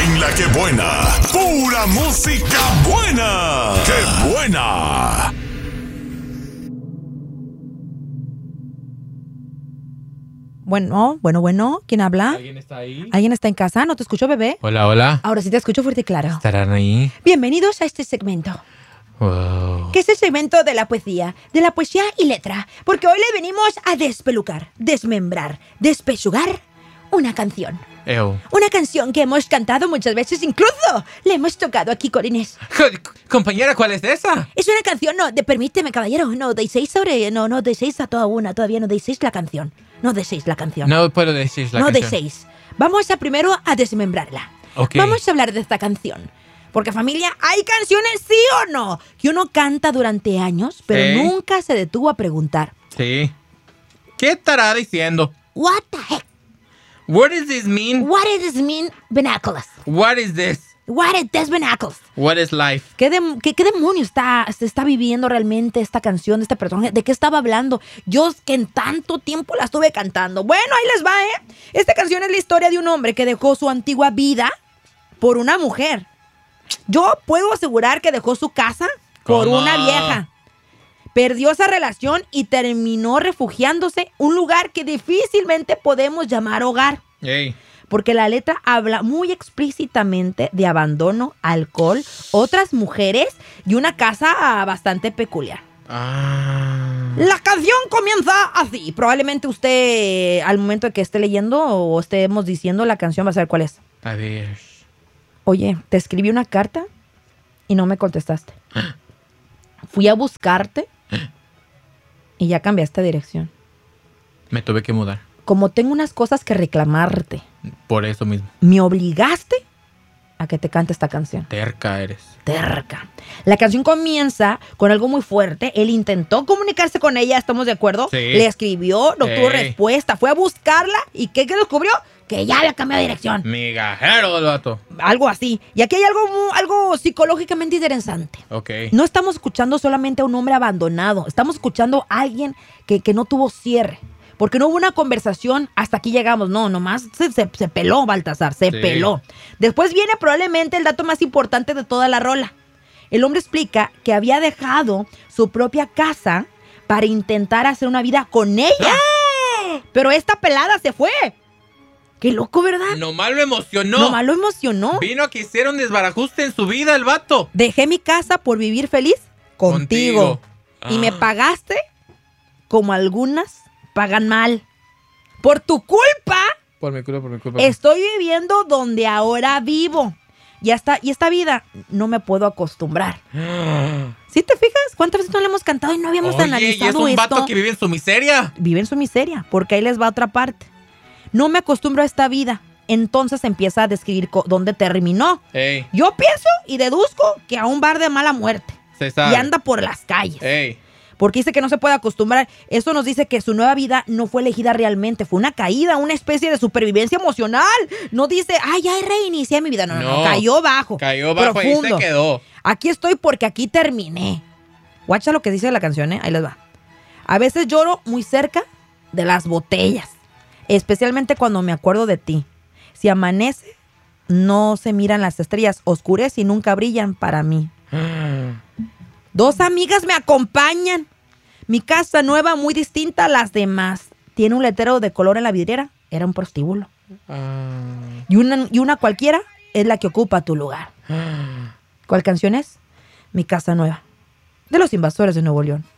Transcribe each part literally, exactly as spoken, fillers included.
En La Que Buena, pura música buena. ¡Qué buena! Bueno, bueno, bueno, ¿quién habla? ¿Alguien está ahí? ¿Alguien está en casa? ¿No te escucho, bebé? Hola, hola. Ahora sí te escucho fuerte y claro. ¿Estarán ahí? Bienvenidos a este segmento, Wow. que es el segmento de la poesía, de la poesía y letra, porque hoy le venimos a despelucar, desmembrar, despechugar una canción. Ew. Una canción que hemos cantado muchas veces, incluso le hemos tocado aquí con Inés. Co- compañera, ¿cuál es esa? Es una canción, no, de, permíteme, caballero, no deis sobre, no, no deis a toda una, todavía no deis la canción. No deis la canción. No puedo decir la no canción. deis. Vamos a primero a desmembrarla. Ok. Vamos a hablar de esta canción. Porque, familia, hay canciones, sí o no, que uno canta durante años, pero Sí. nunca se detuvo a preguntar, Sí. ¿Qué estará diciendo? what the heck? What does this mean? What does this mean, binoculars? What is this? What is this binoculars? What is life? ¿Qué, dem- qué, qué demonio está, se está viviendo realmente esta canción de este personaje? ¿De qué estaba hablando? Yo que en tanto tiempo la estuve cantando. Bueno, ahí les va, ¿eh? Esta canción es la historia de un hombre que dejó su antigua vida por una mujer. Yo puedo asegurar que dejó su casa por ¿Cómo? una vieja. Perdió esa relación y terminó refugiándose en un lugar que difícilmente podemos llamar hogar. Hey. Porque la letra habla muy explícitamente de abandono, alcohol, otras mujeres y una casa bastante peculiar. Ah. La canción comienza así. Probablemente usted, al momento de que esté leyendo o estemos diciendo la canción, va a saber cuál es. A ver. Oye, te escribí una carta y no me contestaste. Fui a buscarte y ya cambiaste de dirección. Me tuve que mudar. Como tengo unas cosas que reclamarte, Por eso mismo. me obligaste a que te cante esta canción. Terca eres. Terca. La canción comienza con algo muy fuerte. Él intentó comunicarse con ella, ¿estamos de acuerdo? Sí. Le escribió, no tuvo Ey. respuesta, fue a buscarla y ¿qué, qué descubrió? Que ya había cambiado de dirección. Migajero el vato. Algo así. Y aquí hay algo, mu- algo psicológicamente interesante. Ok. No estamos escuchando solamente a un hombre abandonado, estamos escuchando a alguien que, que no tuvo cierre. Porque no hubo una conversación, hasta aquí llegamos. No, nomás se, se, se peló Baltasar, se Sí. peló. Después viene probablemente el dato más importante de toda la rola. El hombre explica que había dejado su propia casa para intentar hacer una vida con ella. ¡Ah! Pero esta pelada se fue. Qué loco, ¿verdad? Nomás lo emocionó. Nomás lo emocionó. Vino a que hiciera un desbarajuste en su vida el vato. Dejé mi casa por vivir feliz contigo. Contigo. Y me Ah. pagaste como algunas pagan mal. Por tu culpa, Por mi culpa, por mi culpa. estoy viviendo donde ahora vivo. Y esta, y esta vida no me puedo acostumbrar. ¿Sí te fijas? ¿Cuántas veces no le hemos cantado y no habíamos Oye, y analizado es un esto? vato que vive en su miseria. Vive en su miseria, porque ahí les va otra parte. No me acostumbro a esta vida. Entonces empieza a describir co- dónde terminó. Ey, Yo pienso y deduzco que a un bar de mala muerte. se sabe. Y anda por las calles. Ey, Porque dice que no se puede acostumbrar. Eso nos dice que su nueva vida no fue elegida realmente. Fue una caída, una especie de supervivencia emocional. No dice, ay, ya reinicié mi vida. No, no, no. No. Cayó bajo. cayó bajo y profundo. se quedó. Aquí estoy porque aquí terminé. Guacha lo que dice la canción, ¿eh? Ahí les va. A veces lloro muy cerca de las botellas. Especialmente cuando me acuerdo de ti. Si amanece, no se miran las estrellas. Oscurece y nunca brillan para mí. Dos amigas me acompañan. Mi casa nueva, muy distinta a las demás. Tiene un letrero de color en la vidriera. Era un prostíbulo. Ah, Y una, y una cualquiera es la que ocupa tu lugar. ¿Cuál canción es? Mi casa nueva. De los Invasores de Nuevo León.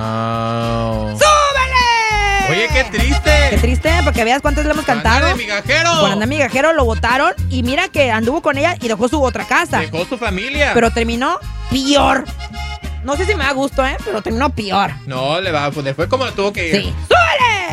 no. ¡Súbele! Oye, qué triste. Qué triste, para que veas cuántas le hemos cantado. Anda de migajero. Por andar migajero lo votaron. Y mira que anduvo con ella y dejó su otra casa. Dejó su familia. Pero terminó peor. No sé si me da gusto, ¿eh? Pero terminó peor. No, le va, pues le fue como le tuvo que ir. Sí. ¡Súbele!